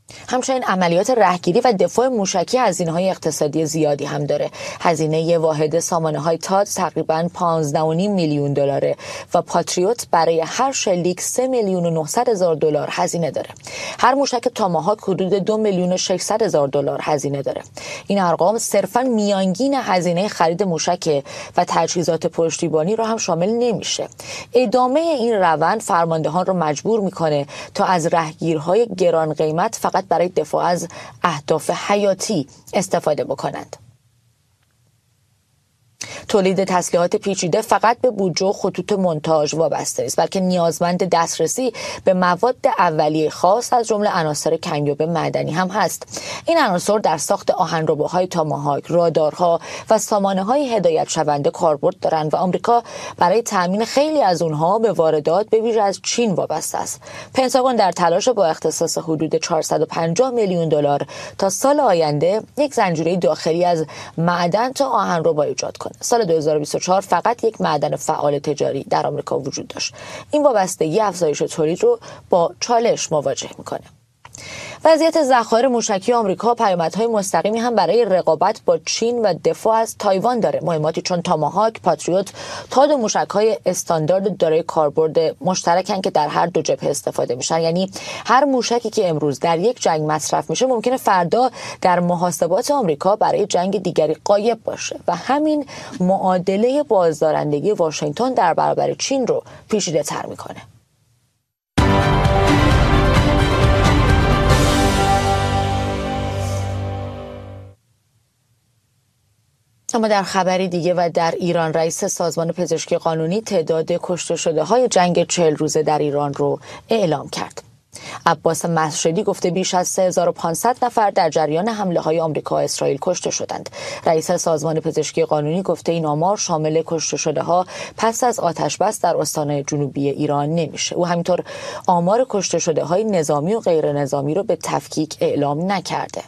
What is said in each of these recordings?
همچنین عملیات رهگیری و دفاع موشکی هزینه‌های اقتصادی زیادی هم داره. هزینه واحد سامانه‌های تاد تقریباً 15.5 میلیون دلاره و پاتریوت برای هر شلیک 3,900,000 دلار هزینه داره. هر موشک تاماهاک حدود 2,600,000 دلار هزینه داره. این ارقام صرفاً میانگین هزینه خرید موشک و تجهیزات پشتیبانی را هم شامل نمیشه. ادامه این روند فرماندهان را مجبور میکنه تا از رهگیرهای گران قیمت فقط برای دفاع از اهداف حیاتی استفاده بکنند. تولید تسلیحات پیچیده فقط به بودجه و خطوط مونتاژ وابسته است، بلکه نیازمند دسترسی به مواد اولیه خاص از جمله عناصر کمیاب معدنی هم هست. این عناصر در ساخت آهنرباهای تاماهاک، رادارها و سامانه‌های هدایت شونده کاربرد دارند و آمریکا برای تامین خیلی از اونها به واردات به ویژه از چین وابسته است. پنتاگون در تلاش با اختصاص حدود 450 میلیون دلار تا سال آینده یک زنجیره داخلی از معدن تا آهنربا ایجاد کنه. سال 2024 فقط یک معدن فعال تجاری در آمریکا وجود داشت. این وابستگی افزایش تولید رو با چالش مواجه میکنه. وضعیت ذخایر موشکی آمریکا پیامدهای مستقیمی هم برای رقابت با چین و دفاع از تایوان داره. مهماتی چون تاماهاک، پاتریوت، تاد و موشک‌های استاندارد دارای کاربرد مشترکن که در هر دو جبهه استفاده میشن. یعنی هر موشکی که امروز در یک جنگ مصرف میشه ممکنه فردا در محاسبات آمریکا برای جنگ دیگری غایب باشه و همین معادله بازدارندگی واشنگتن در برابر چین رو پیچیده‌تر میکنه. اما در خبری دیگه و در ایران، رئیس سازمان پزشکی قانونی تعداد کشته شده های جنگ 40 روزه در ایران رو اعلام کرد. عباس مسجدی گفته بیش از 3500 نفر در جریان حمله های آمریکا و اسرائیل کشته شدند. رئیس سازمان پزشکی قانونی گفته این آمار شامل کشته شده ها پس از آتش بس در استان‌های جنوبی ایران نمیشه. او همینطور آمار کشته شده های نظامی و غیر نظامی رو به تفکیک اعلام نکرده.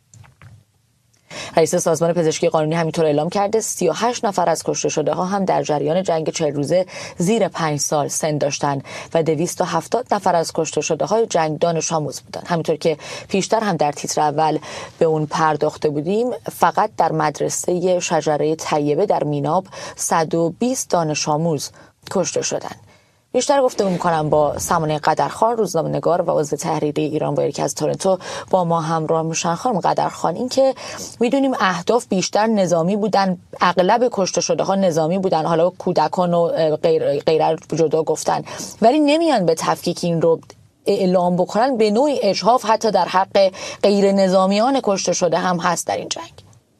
رئیس سازمان پزشکی قانونی همینطور اعلام کرده 38 نفر از کشته شده ها هم در جریان جنگ 40 روزه زیر 5 سال سن داشتن و 270 نفر از کشته شده های جنگ دانش آموز بودن. همینطور که پیشتر هم در تیتر اول به اون پرداخته بودیم، فقط در مدرسه شجره طیبه در میناب 120 دانش آموز کشته شدن. بیشتر گفتگو می‌کنم با سمانه قدرخان، روزنامه‌نگار و عضو تحریری ایران وایر که از تورنتو با ما همراه میشن. خانم قدرخان، این که میدونیم اهداف بیشتر نظامی بودن، اغلب کشته شده ها نظامی بودن، حالا کودکان و غیره جدا گفتن، ولی نمیان به تفکیک این رو اعلام بکنن. به نوعی اجحاف حتی در حق غیر نظامیان کشته شده هم هست در این جنگ.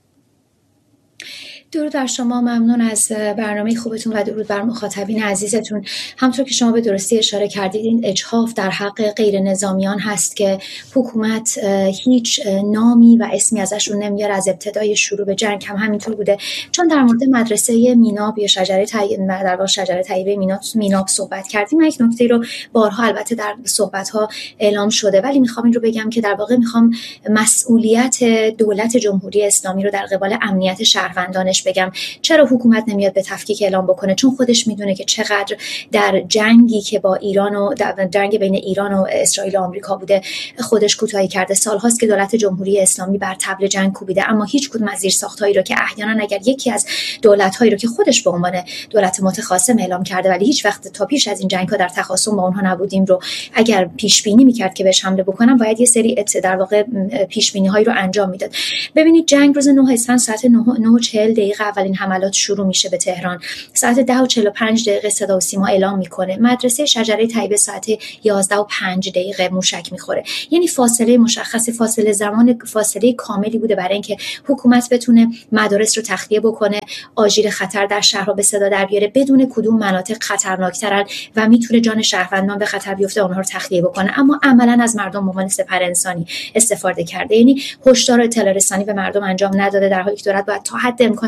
درود بر شما، ممنون از برنامه خوبتون و درود بر مخاطبین عزیزتون. همونطور که شما به درستی اشاره کردید، این اجحاف در حق غیر نظامیان هست که حکومت هیچ نامی و اسمی ازشون نمیاره. از ابتدای شروع به جنگ هم همینطور بوده. چون در مورد مدرسه میناب یا شجره طیبه میناب صحبت کردیم، یک نکته رو بارها البته در صحبت‌ها اعلام شده، ولی میخوام این رو بگم که در واقع میخوام مسئولیت دولت جمهوری اسلامی رو در قبال امنیت شهروندانش بگم. چرا حکومت نمیاد به تفکیک اعلام بکنه؟ چون خودش میدونه که چقدر در جنگی که با ایران و جنگ بین ایران و اسرائیل و آمریکا بوده خودش کوتاهی کرده. سالهاست که دولت جمهوری اسلامی بر طبل جنگ کوبیده، اما هیچ کدوم از زیرساخت‌هایی رو که احیانا اگر یکی از دولت‌هایی رو که خودش به عنوان دولت متخاصم اعلام کرده ولی هیچ وقت تا پیش از این جنگ‌ها در تخاصم با اونها نبودیم رو اگر پیش بینی می‌کرد که بهش حمله بکنن، باید یه سری در واقع پیش بینی‌هایی رو انجام میداد. ببینید جنگ روز 9 اسفند ساعت 9:40 اولین حملات شروع میشه به تهران. ساعت 10:45 صدا و سیما اعلام میکنه مدرسه شجره طیبه ساعت 11:05 موشک میخوره. یعنی فاصله مشخص، فاصله کاملی بوده برای اینکه حکومت بتونه مدارس رو تخلیه بکنه، آژیر خطر در شهرها به صدا در بیاره، بدون کدوم مناطق خطرناکترن و میتونه جان شهروندان به خطر بیفته اونها رو تخلیه بکنه، اما عملا از مردم به عنوان سپر انسانی استفاده کرده. یعنی هشدار اطلاع رسانی به مردم انجام نداده، در حالی که دولت باید تا حد امکان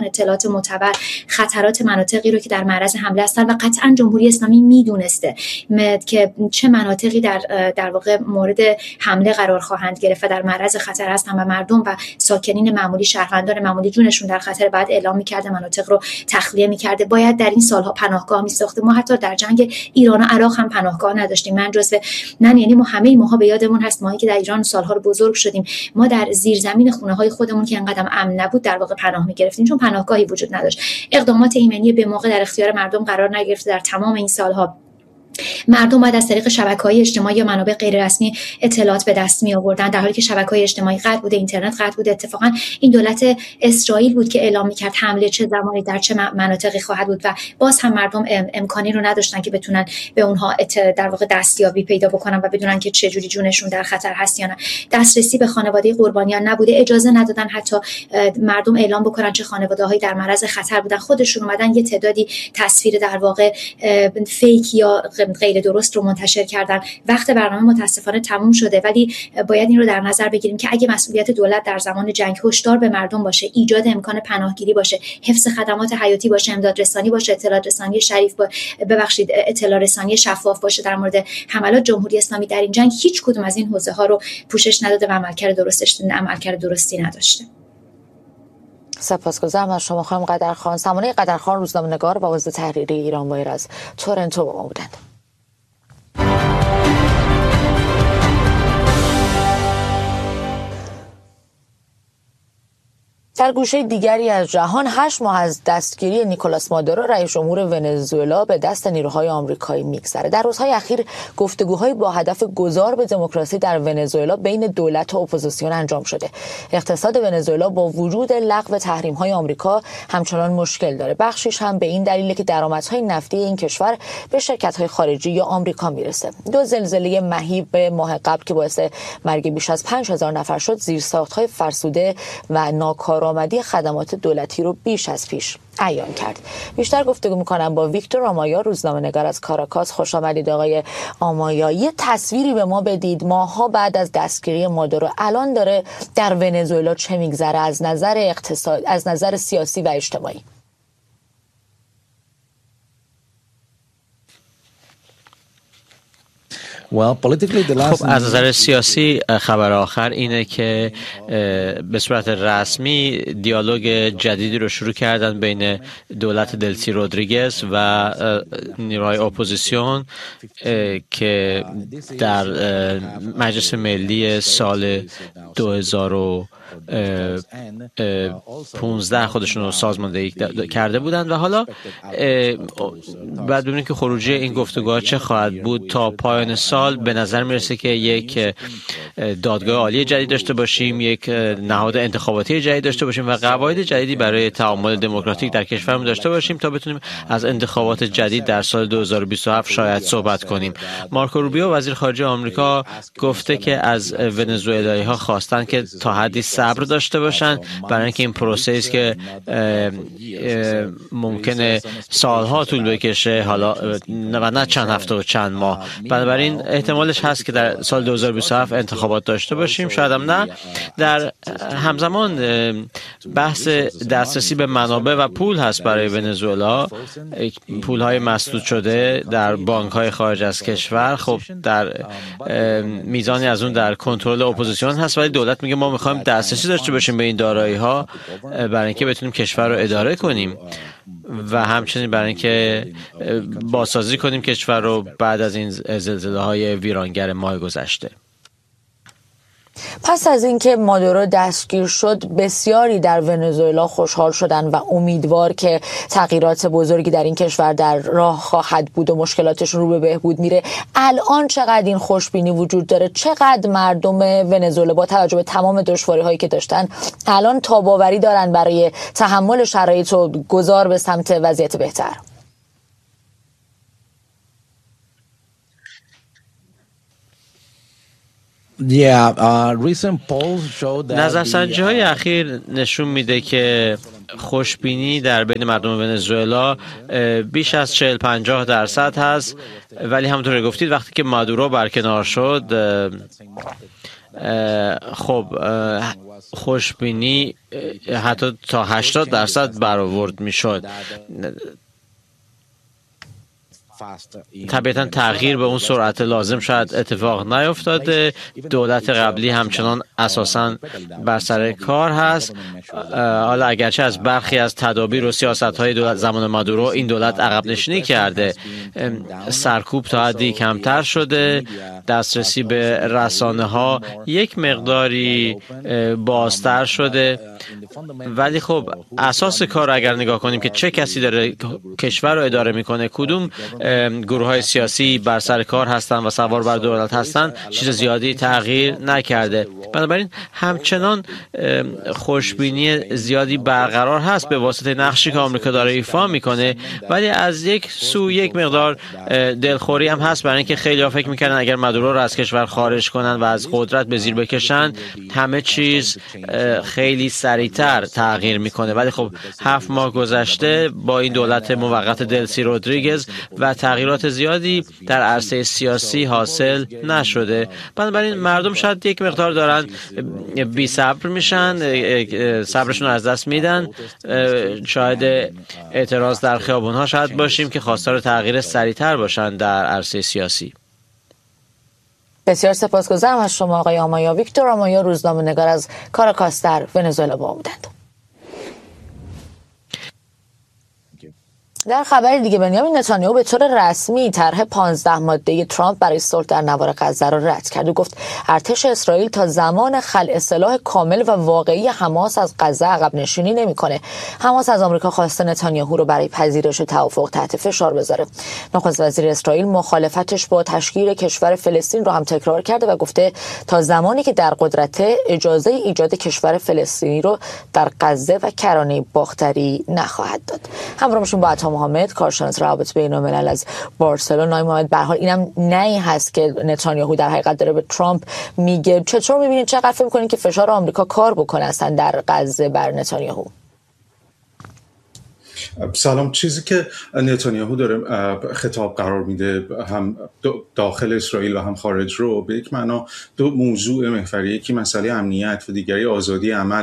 اطلاعات معتبر خطرات مناطقی رو که در معرض حمله هستن و قطعا جمهوری اسلامی میدونسته که چه مناطقی در واقع مورد حمله قرار خواهند گرفت و در معرض خطر هستن و مردم و ساکنین معمولی، شهروندان معمولی جونشون در خطر، بعد اعلام می‌کرده مناطق رو تخلیه می‌کرده. باید در این سالها پناهگاه می‌ساخته. ما حتی در جنگ ایران و عراق هم پناهگاه نداشتیم. من جزو یعنی ماها به یادمون هست، ماهایی که در ایران سالها رو بزرگ شدیم، ما در زیرزمین خونه‌های خودمون که انقدر امن نبود در واقع پناه می‌گرفتیم چون پناهگاهی وجود نداشت. اقدامات ایمنی به موقع در اختیار مردم قرار نگرفته. در تمام این سالها مردم باید از طریق شبکه‌های اجتماعی یا منابع غیر رسمی اطلاعات به دست می آوردن، در حالی که شبکه‌های اجتماعی قطع بوده، اینترنت قطع بوده. اتفاقا این دولت اسرائیل بود که اعلام می‌کرد حمله چه زمانی در چه مناطقی خواهد بود و باز هم مردم امکانی رو نداشتن که بتونن به اونها در واقع دستیابی پیدا بکنن و بدونن که چه جوری جونشون در خطر هست یا نه. دسترسی به خانواده قربانیان نبوده، اجازه ندادن حتی مردم اعلام بکنن چه خانواده‌هایی در معرض خطر بودن. خودشون اومدن یه تعدادی تصویر در واقع فیک یا غیر درست رو منتشر کردن. وقت برنامه متاسفانه تموم شده، ولی باید این رو در نظر بگیریم که اگه مسئولیت دولت در زمان جنگ هشدار به مردم باشه، ایجاد امکان پناهگیری باشه، حفظ خدمات حیاتی باشه، امداد رسانی باشه، اطلاع رسانی اطلاع رسانی شفاف باشه در مورد حملات، جمهوری اسلامی در این جنگ هیچ کدوم از این حوزه‌ها رو پوشش نداده و عملکرد درستی نداشته. سپاسگزارم از شما خانم قدرخان. سمانه قدرخان، روزنامه‌نگار و عضو تحریری ایران وایر از تورنتو با ما بودند. در گوشه دیگری از جهان 8 ماه از دستگیری نیکولاس مادورو رئیس جمهور ونزوئلا به دست نیروهای آمریکایی میگذره. در روزهای اخیر گفتگوهای با هدف گذار به دموکراسی در ونزوئلا بین دولت و اپوزیسیون انجام شده. اقتصاد ونزوئلا با وجود لغو تحریم‌های آمریکا همچنان مشکل داره. بخشیش هم به این دلیله که درآمدهای نفتی این کشور به شرکت‌های خارجی یا آمریکا میرسه. 2 زلزله مهیب ماه قبل که باعث مرگ بیش از 5000 نفر شد، زیرساخت‌های فرسوده و ناکارآمدی خدمات دولتی رو بیش از پیش عیان کرد. بیشتر گفتگو میکنم با ویکتور آمایا، روزنامه‌نگار از کاراکاس. خوش آمدید آقای آمایا. یه تصویری به ما بدید، ماها بعد از دستگیری مادورو الان داره در ونزوئلا چه میگذره از نظر اقتصاد، از نظر سیاسی و اجتماعی؟ خب از نظر سیاسی خبر آخر اینه که به صورت رسمی دیالوگ جدیدی رو شروع کردن بین دولت دلسی رودریگز و نیروهای اپوزیسیون که در مجلس ملی سال 2015 خودشون رو سازماندهی کرده بودند و حالا بعد ببینیم که خروجی این گفتگوها چه خواهد بود. تا پایان سال به نظر میرسه که یک دادگاه عالی جدید داشته باشیم، یک نهاد انتخاباتی جدید داشته باشیم و قواعد جدیدی برای تعامل دموکراتیک در کشورمون داشته باشیم تا بتونیم از انتخابات جدید در سال 2027 شاید صحبت کنیم. مارکو روبیو وزیر خارجه آمریکا گفته که از ونزوئلایی ها خواستن که تا حدی صبر داشته باشن برای اینکه این پروسس که ممکنه سالها طول بکشه حالا و نه چند هفته و چند ماه، بنابراین احتمالش هست که در سال 2027 انتخابات داشته باشیم، شاید هم نه. در همزمان بحث دسترسی به منابع و پول هست برای ونزوئلا، پول‌های مسدود شده در بانک‌های خارج از کشور. خب در میزانی از اون در کنترل اپوزیسیون هست، ولی دولت میگه ما می‌خوایم دسترسی داشته باشیم به این دارایی‌ها برای اینکه بتونیم کشور رو اداره کنیم و همچنین برای اینکه بازسازی کنیم کشور رو بعد از این زلزله‌های ویرانگر ماه گذشته. پس از اینکه مادورو دستگیر شد، بسیاری در ونزوئلا خوشحال شدن و امیدوار که تغییرات بزرگی در این کشور در راه خواهد بود و مشکلاتشون رو به بهبود میره. الان چقدر این خوشبینی وجود داره؟ چقدر مردم ونزوئلا با توجه به تمام دشواری‌هایی که داشتن الان تاب‌آوری دارن برای تحمل شرایط و گذار به سمت وضعیت بهتر؟ نظرسنجی‌های اخیر نشون میده که خوشبینی در بین مردم ونزوئلا بیش از 40-50% هست، ولی همونطور که گفتید وقتی که مادورو برکنار شد خب خوشبینی حتی تا 80% برآورد میشد. طبیعتا تغییر به اون سرعت لازم شاید اتفاق نیفتاده. دولت قبلی همچنان اساساً بر سر کار هست. حالا اگرچه از برخی از تدابیر و سیاست‌های دولت زمان مادورو این دولت عقب نشینی کرده، سرکوب تا حدی کمتر شده، دسترسی به رسانه‌ها یک مقداری بازتر شده، ولی خب اساس کار اگر نگاه کنیم که چه کسی داره کشور رو اداره میکنه، کدوم گروه‌های سیاسی بر سر کار هستن و سوار بر دولت هستن، چیز زیادی تغییر نکرده. بنابراین همچنان خوشبینی زیادی برقرار هست به واسطه نقشی که آمریکا داره ایفا میکنه، ولی از یک سو یک مقدار دلخوری هم هست برای اینکه خیلی‌ها فکر میکنن اگر مادورو رو از کشور خارج کنن و از قدرت به زیر بکشن همه چیز خیلی سریعتر تغییر میکنه. ولی خب 7 ماه گذشته با این دولت موقت دلسی رودریگز و تغییرات زیادی در عرصه سیاسی حاصل نشده. بنابراین مردم شاید یک مقدار دارن بی صبر میشن، صبرشون از دست میدن. شاید اعتراض در خیابونها شاید باشیم که خواستار تغییر سریعتر باشن در عرصه سیاسی. بسیار سپاسگزارم از شما آقای آمایا. ویکتور آمایا، روزنامه‌نگار از کاراکاس در ونزوئلا با ما بودند. در خبر دیگه، بنیامین نتانیاهو به طور رسمی طرح 15 ماده ترامپ برای صلح در نوار غزه را رد کرد و گفت ارتش اسرائیل تا زمان خلع سلاح کامل و واقعی حماس از غزه عقب نشینی نمی‌کنه. حماس از آمریکا خواسته نتانیاهو رو برای پذیرش توافق تحت فشار بذاره. نخست وزیر اسرائیل مخالفتش با تشکیل کشور فلسطین رو هم تکرار کرده و گفته تا زمانی که در قدرت اجازه ایجاد کشور فلسطینی رو در غزه و کرانه باختری نخواهد داد. همراهمون با محمد، کارشناس روابط بین‌الملل از بارسلونا. محمد، به هر حال اینم نهی هست که نتانیاهو در حقیقت داره به ترامپ میگه. چطور می‌بینید، چقدر فکر می‌کنید که فشار آمریکا کار بکنه اصلا در غزه بر نتانیاهو؟ سلام. چیزی که نتانیاهو داره خطاب قرار میده هم داخل اسرائیل و هم خارج رو به یک معنا دو موضوع محوری، یکی مسئله امنیت و دیگری آزادی عمل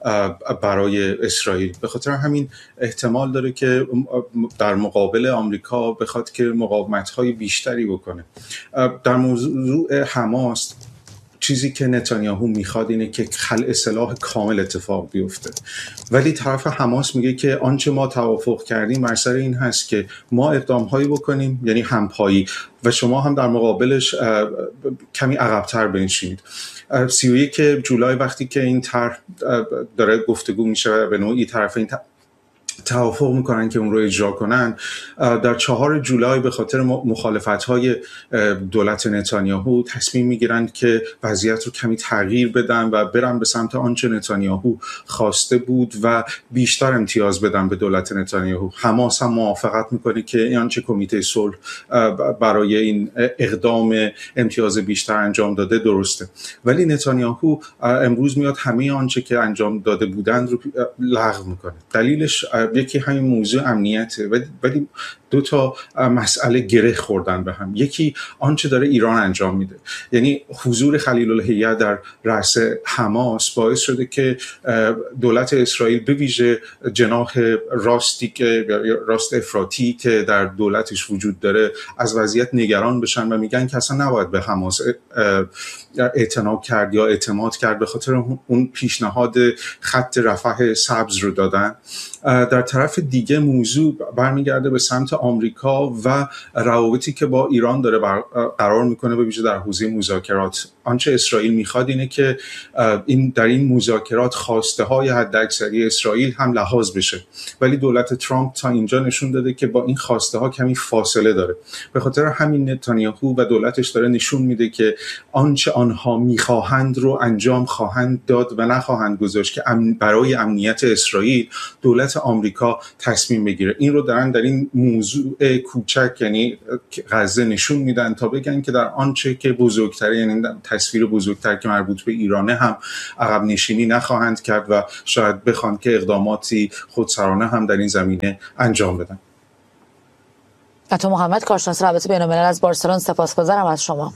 برای اسرائیل. به خاطر همین احتمال داره که در مقابل آمریکا بخواد که مقاومت‌های بیشتری بکنه. در موضوع حماس چیزی که نتانیاهو میخواد اینه که خلع سلاح کامل اتفاق بیفته، ولی طرف حماس میگه که آنچه ما توافق کردیم بر سر این هست که ما اقدامهایی بکنیم، یعنی همپایی، و شما هم در مقابلش کمی عقب‌تر بنشینید. 31 جولای وقتی که این طرح داره گفتگو میشه، به نوعی طرفین توافق میکنن که اون رو اجرا کنن، در 4 جولای به خاطر مخالفت‌های دولت نتانیاهو تصمیم میگیرن که وضعیت رو کمی تغییر بدن و برن به سمت آنچه نتانیاهو خواسته بود و بیشتر امتیاز بدن به دولت نتانیاهو. حماس هم موافقت میکنه که آنچه کمیته صلح برای این اقدام امتیاز بیشتر انجام داده درسته، ولی نتانیاهو امروز میاد همه آنچه که انجام داده بودند رو لغو میکنه. دلیلش یکی همین موضوع امنیته، ولی دو تا مسئله گره خوردن به هم. یکی آنچه داره ایران انجام میده، یعنی حضور خلیل الهیه در رأس حماس باعث شده که دولت اسرائیل به ویژه جناح راستی که راست افراطی که در دولتش وجود داره از وضعیت نگران بشن و میگن که اصلا نباید به حماس اعتنا کرد یا اعتماد کرد، به خاطر اون پیشنهاد خط رفح سبز رو دادن. در طرف دیگه موضوع برمیگرده به سمت آمریکا و روابطی که با ایران داره قرار میکنه، به ویژه در حوزه مذاکرات. آنچه اسرائیل میخواد اینه که در این مذاکرات خواسته های حداکثری اسرائیل هم لحاظ بشه، ولی دولت ترامپ تا اینجا نشون داده که با این خواسته ها کمی فاصله داره. به خاطر همین نتانیاهو و دولتش داره نشون میده که آنچه آنها میخواهند رو انجام خواهند داد و نخواهند گذاشت که برای امنیت اسرائیل دولت آمریکا آمریکا تصمیم بگیره. این رو دارن در این موضوع کوچک یعنی غزه نشون میدن تا بگن که در آنچه که بزرگتر، یعنی تصویر بزرگتر که مربوط به ایرانه هم عقب نشینی نخواهند کرد و شاید بخوان که اقداماتی خودسرانه هم در این زمینه انجام بدن. عطا محمد، کارشناس روابط بین‌الملل از بارسلون، سپاسگزارم از شما.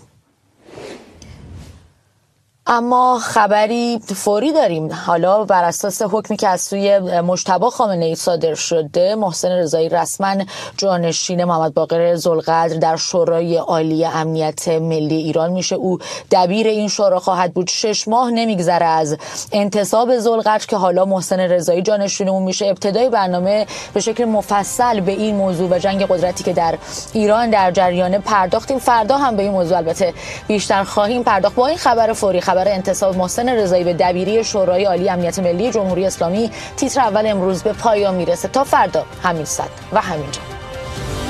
اما خبری فوری داریم. حالا بر اساس حکمی که از سوی مجتبی خامنه‌ای صادر شده، محسن رضایی رسما جانشین محمد باقر ذوالقدر در شورای عالی امنیت ملی ایران میشه. او دبیر این شورا خواهد بود. 6 ماه نمیگذره از انتصاب ذوالقدر که حالا محسن رضایی جانشین اون میشه. ابتدای برنامه به شکل مفصل به این موضوع و جنگ قدرتی که در ایران در جریان پرداختیم. فردا هم به این موضوع البته بیشتر خواهیم پرداخت. با این خبر فوری، خبر انتصاب محسن رضایی به دبیری شورای عالی امنیت ملی جمهوری اسلامی، تیتر اول امروز به پایان میرسه. تا فردا همین ساعت و همینجا.